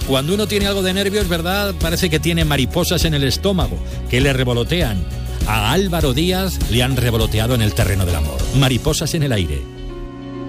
Cuando uno tiene algo de nervios, ¿verdad? Parece que tiene mariposas en el estómago, que le revolotean. A Álvaro Díaz le han revoloteado en el terreno del amor. Mariposas en el aire.